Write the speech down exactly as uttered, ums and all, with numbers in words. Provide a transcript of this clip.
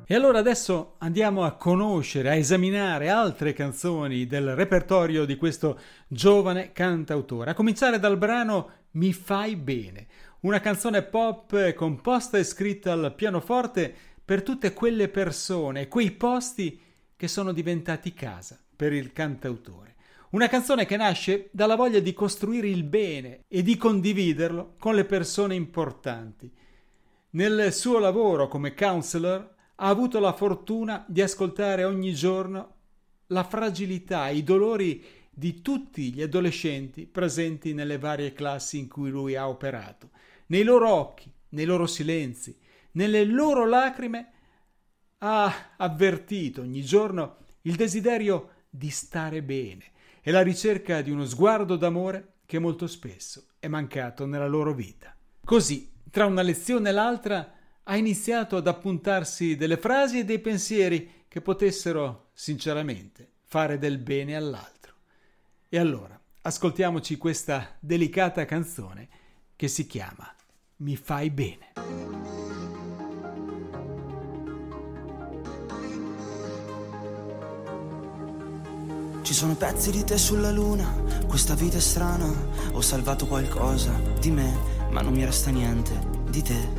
E allora adesso andiamo a conoscere, a esaminare altre canzoni del repertorio di questo giovane cantautore, a cominciare dal brano Mi fai bene, una canzone pop composta e scritta al pianoforte per tutte quelle persone, quei posti che sono diventati casa per il cantautore. Una canzone che nasce dalla voglia di costruire il bene e di condividerlo con le persone importanti. Nel suo lavoro come counselor ha avuto la fortuna di ascoltare ogni giorno la fragilità e i dolori di tutti gli adolescenti presenti nelle varie classi in cui lui ha operato. Nei loro occhi, nei loro silenzi, nelle loro lacrime ha avvertito ogni giorno il desiderio di stare bene e la ricerca di uno sguardo d'amore che molto spesso è mancato nella loro vita. Così, tra una lezione e l'altra, ha iniziato ad appuntarsi delle frasi e dei pensieri che potessero, sinceramente, fare del bene all'altro. E allora, ascoltiamoci questa delicata canzone che si chiama Mi fai bene. Ci sono pezzi di te sulla luna, questa vita è strana, ho salvato qualcosa di me, ma non mi resta niente di te.